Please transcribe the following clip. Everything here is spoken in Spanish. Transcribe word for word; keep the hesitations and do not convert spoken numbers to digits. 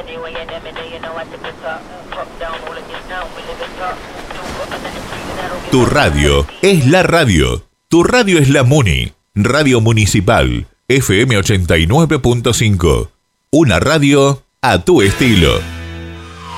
Tu radio es la radio. Tu radio es la Muni. Radio Municipal. F M ochenta y nueve punto cinco. Una radio a tu estilo.